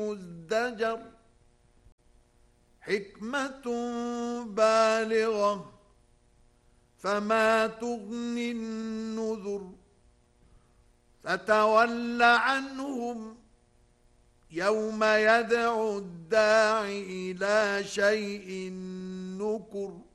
مزدجر حكمة بالغة فما تغني النذر فتول عنهم يوم يدعو الداع إلى شيء نكر